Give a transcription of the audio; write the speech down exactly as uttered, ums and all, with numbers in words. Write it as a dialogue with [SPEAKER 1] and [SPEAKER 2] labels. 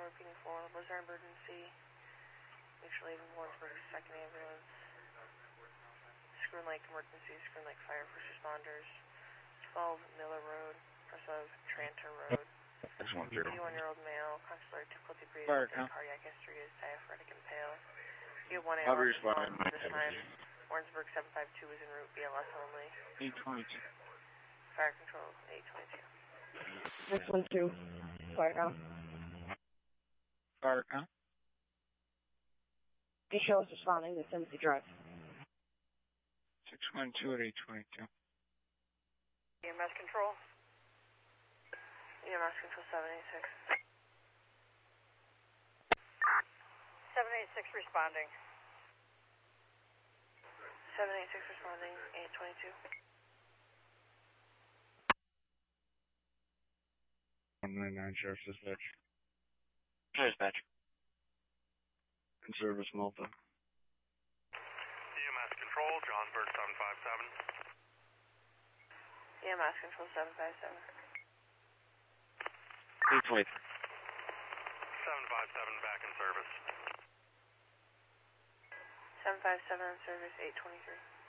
[SPEAKER 1] Control repeating for was there emergency? Make sure leaving Warrensburg second ambulance. Screw Lake emergency, Screw Lake fire first responders. twelve Miller Road, Presso Tranter Road. eighty-one-year-old male, consular difficulty breathing, cardiac history is diaphoretic and pale. You have one A L S respond this time. Warrensburg seven five two is en route, B L S only.
[SPEAKER 2] eight twenty-two.
[SPEAKER 1] Fire control, eight twenty-two.
[SPEAKER 3] six one two, fire count.
[SPEAKER 2] Fire count.
[SPEAKER 3] The show is responding to Tennessee Drive.
[SPEAKER 2] six one two at eight twenty-two.
[SPEAKER 1] E M S control. E M S control seven eighty-six. seven eighty-six responding. seven eighty-six responding, eight twenty-two.
[SPEAKER 2] one ninety-nine Sheriff's Dispatch.
[SPEAKER 4] Dispatch.
[SPEAKER 2] In service, Malta.
[SPEAKER 5] E M S control, Johnsburg seven five seven.
[SPEAKER 1] E M S control seven five seven.
[SPEAKER 4] eight twenty-three.
[SPEAKER 5] seven five seven back in service.
[SPEAKER 1] seven five seven on service, eight twenty-three.